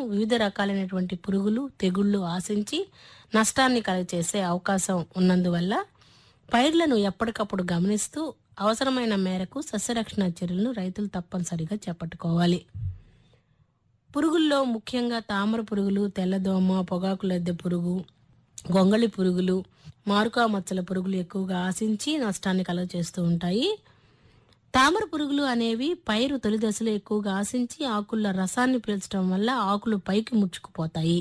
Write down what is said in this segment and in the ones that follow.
వివిధ రకాలైనటువంటి పురుగులు, తెగుళ్లు ఆశించి నష్టాన్ని కలుగచేసే అవకాశం ఉన్నందువల్ల పైర్లను ఎప్పటికప్పుడు గమనిస్తూ అవసరమైన మేరకు సస్యరక్షణ చర్యలను రైతులు తప్పనిసరిగా చేపట్టుకోవాలి. పురుగుల్లో ముఖ్యంగా తామర పురుగులు, తెల్లదోమ, పొగాకు లద్దె పురుగు, గొంగళి పురుగులు, మారుకా మచ్చల పురుగులు ఎక్కువగా ఆశించి నష్టాన్ని కలుగచేస్తూ ఉంటాయి. తామర పురుగులు అనేవి పైరు తొలి దశలో ఎక్కువగా ఆశించి ఆకుల రసాన్ని పీల్చడం వల్ల ఆకులు పైకి ముడుచుకుపోతాయి.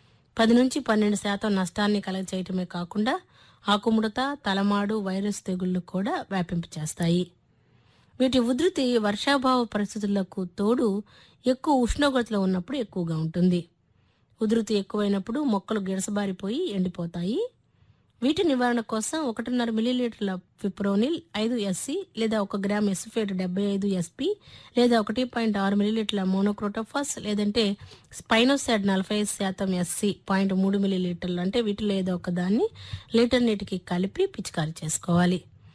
10-12% నష్టాన్ని కలుగచేయటమే కాకుండా ఆకుముడత, తలమాడు, వైరస్ తెగుళ్లు కూడా వ్యాపింపచేస్తాయి. వీటి ఉధృతి వర్షాభావ పరిస్థితులకు తోడు ఎక్కువ ఉష్ణోగ్రతలో ఉన్నప్పుడు ఎక్కువగా ఉంటుంది. ఉధృతి ఎక్కువైనప్పుడు మొక్కలు గిడసబారిపోయి ఎండిపోతాయి. వీటి నివారణ కోసం 1.5 మిల్లీలీటర్ల ఫిప్రోనిల్ 5 SC లేదా 1 గ్రామ్ ఎసిఫేట్ 75 SP లేదా 1.6 మిల్లీలీటర్ల మోనోక్రోటోఫాస్ లేదంటే స్పైనోసాడ్ 45% SC 0.3 మిల్లీలీటర్లు అంటే వీటిలో ఏదో ఒక దాన్ని లీటర్ నీటికి కలిపి పిచికారీ చేసుకోవాలి.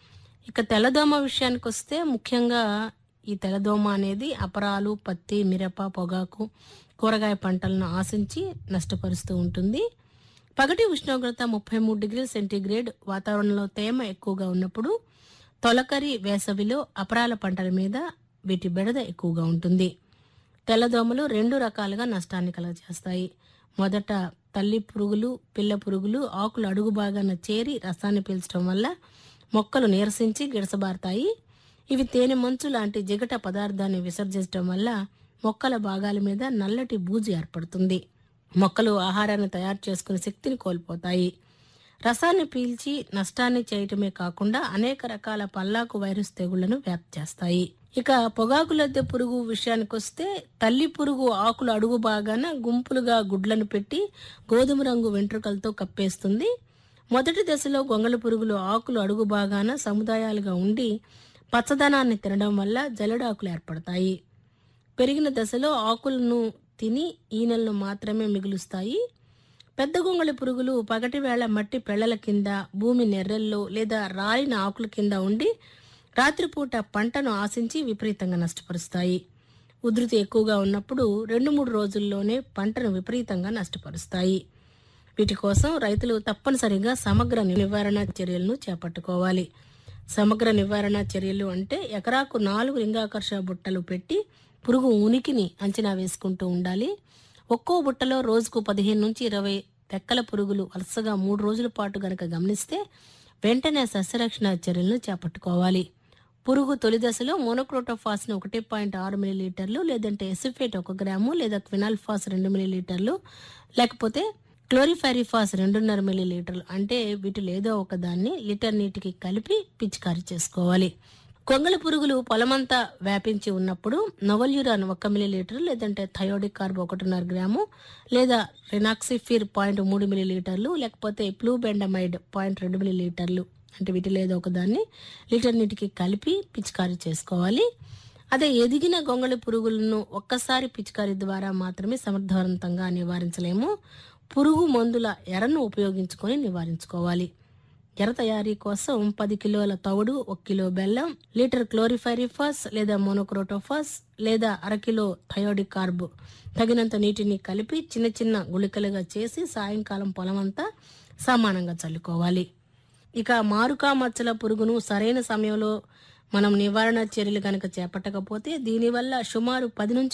ఇక తెల్లదోమ విషయానికి వస్తే ముఖ్యంగా ఈ తెల్లదోమ అనేది అపరాలు, పత్తి, మిరప, పొగాకు, కూరగాయ పంటలను ఆశించి నష్టపరుస్తూ ఉంటుంది. పగటి ఉష్ణోగ్రత 33 డిగ్రీల సెంటీగ్రేడ్, వాతావరణంలో తేమ ఎక్కువగా ఉన్నప్పుడు తొలకరి వేసవిలో అపరాల పంటల మీద వీటి బెడద ఎక్కువగా ఉంటుంది. తెల్లదోమలు 2 రకాలుగా నష్టాన్ని కలుగజేస్తాయి. మొదట తల్లి పురుగులు, పిల్ల పురుగులు ఆకుల అడుగు భాగాన చేరి రసాన్ని పీల్చడం వల్ల మొక్కలు నీరసించి గిడసబారతాయి. ఇవి తేనె మంచు లాంటి జిగట పదార్థాన్ని విసర్జించడం వల్ల మొక్కల భాగాల మీద నల్లటి బూజు ఏర్పడుతుంది. మొక్కలు ఆహారాన్ని తయారు చేసుకునే శక్తిని కోల్పోతాయి. రసాన్ని పీల్చి నష్టాన్ని చేయటమే కాకుండా అనేక రకాల పల్లాకు వైరస్ తెగుళ్లను వ్యాప్తి చేస్తాయి. ఇక పొగాకు లద్దె పురుగు విషయానికొస్తే తల్లి పురుగు ఆకుల అడుగు భాగాన గుంపులుగా గుడ్లను పెట్టి గోధుమ రంగు వెంట్రుకలతో కప్పేస్తుంది. మొదటి దశలో గొంగళి పురుగులు ఆకులు అడుగు భాగాన సముదాయాలుగా ఉండి పచ్చదనాన్ని తినడం వల్ల జల్లెడాకులు ఏర్పడతాయి. పెరిగిన దశలో ఆకులను తిని ఈనెలను మాత్రమే మిగులుస్తాయి. పెద్ద గొంగళి పురుగులు పగటి వేళ మట్టి పెళ్లల కింద, భూమి నెర్రెల్లో లేదా రాలిన ఆకుల కింద ఉండి రాత్రిపూట పంటను ఆశించి విపరీతంగా నష్టపరుస్తాయి. ఉధృతి ఎక్కువగా ఉన్నప్పుడు 2-3 రోజుల్లోనే పంటను విపరీతంగా నష్టపరుస్తాయి. వీటి కోసం రైతులు తప్పనిసరిగా సమగ్ర నివారణ చర్యలను చేపట్టుకోవాలి. సమగ్ర నివారణ చర్యలు అంటే ఎకరాకు 4 లింగాకర్ష బుట్టలు పెట్టి పురుగు ఉనికిని అంచనా వేసుకుంటూ ఉండాలి. ఒక్కో బుట్టలో రోజుకు 15-20 తెక్కల పురుగులు వరుసగా 3 రోజుల పాటు గనక గమనిస్తే వెంటనే సస్యరక్షణ చర్యలను చేపట్టుకోవాలి. పురుగు తొలి దశలో మోనోక్రోటోఫాస్ ను 1.6 మిల్లీలీటర్లు లేదంటే ఎసిఫేట్ 1 గ్రాము లేదా క్వినాల్ఫాస్ 2 మిల్లీలీటర్లు లేకపోతే క్లోరిఫైరిఫాస్ 2.5 మిల్లీలీటర్లు అంటే వీటిలో ఏదో ఒక దాన్ని లీటర్ నీటికి కలిపి పిచికారీ చేసుకోవాలి. గొంగళి పురుగులు పొలమంతా వ్యాపించి ఉన్నప్పుడు నొవల్యూరాన్ 1 మిల్లీలీటర్ లేదంటే థయోడిక్ కార్బ్ 1.5 గ్రాము లేదా రినాక్సిఫిర్ 0.3 మిల్లీలీటర్లు లేకపోతే ప్లూబెండమైడ్ 0.2 మిల్లీలీటర్లు అంటే వీటిలో ఏదో ఒక దాన్ని లీటర్ నీటికి కలిపి పిచికారీ చేసుకోవాలి. అదే ఎదిగిన గొంగళి పురుగులను ఒక్కసారి పిచికారీ ద్వారా మాత్రమే సమర్థవంతంగా నివారించలేము. పురుగు మందుల ఎరను ఉపయోగించుకొని నివారించుకోవాలి. ఎర తయారీ కోసం 10 కిలోల తవుడు, 1 కిలో బెల్లం, లీటర్ క్లోరిఫైరిఫాస్ లేదా మోనోక్రోటోఫాస్ లేదా 1/2 కిలో థయోడిక్ కార్బ్ తగినంత నీటిని కలిపి చిన్న చిన్న గుళికలుగా చేసి సాయంకాలం పొలమంతా సమానంగా చల్లుకోవాలి. ఇక మారుకా మచ్చల పురుగును సరైన సమయంలో మనం నివారణ చర్యలు కనుక చేపట్టకపోతే దీనివల్ల సుమారు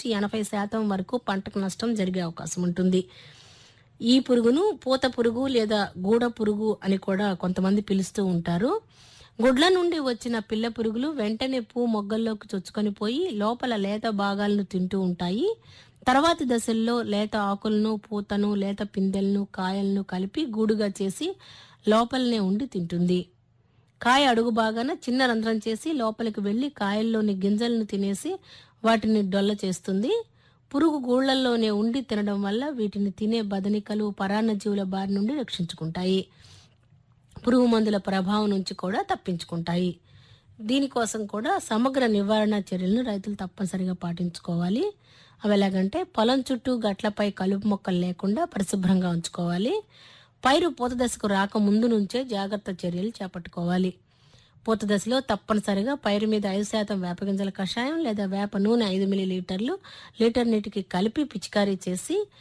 10-80% వరకు పంటకు నష్టం జరిగే అవకాశం ఉంటుంది. ఈ పురుగును పూత పురుగు లేదా గూడ పురుగు అని కూడా కొంతమంది పిలుస్తూ ఉంటారు. గుడ్ల నుండి వచ్చిన పిల్ల పురుగులు వెంటనే మొగ్గల్లోకి చొచ్చుకొని పోయి లోపల లేత భాగాలను తింటూ ఉంటాయి. తర్వాతి దశల్లో లేత ఆకులను, పూతను, లేత పిందెలను, కాయలను కలిపి గూడుగా చేసి లోపలనే ఉండి తింటుంది. కాయ అడుగు భాగాన చిన్న రంధ్రం చేసి లోపలికి వెళ్లి కాయల్లోని గింజలను తినేసి వాటిని డొల్ల చేస్తుంది. పురుగు గూళ్లల్లోనే ఉండి తినడం వల్ల వీటిని తినే బదనికలు పరాన్నజీవుల బారి నుండి రక్షించుకుంటాయి. పురుగు మందుల ప్రభావం నుంచి కూడా తప్పించుకుంటాయి. దీనికోసం కూడా సమగ్ర నివారణ చర్యలను రైతులు తప్పనిసరిగా పాటించుకోవాలి. అవి ఎలాగంటే పొలం చుట్టూ గట్లపై కలుపు మొక్కలు లేకుండా పరిశుభ్రంగా ఉంచుకోవాలి. పైరు పూత దశకు రాక ముందు నుంచే జాగ్రత్త చర్యలు చేపట్టుకోవాలి. పూత దశలో తప్పనిసరిగా పైరు మీద 5% వేపగింజల కషాయం లేదా వేప నూనె 5 మిల్లీలీటర్లు లీటర్ నీటికి కలిపి పిచికారీ చేసి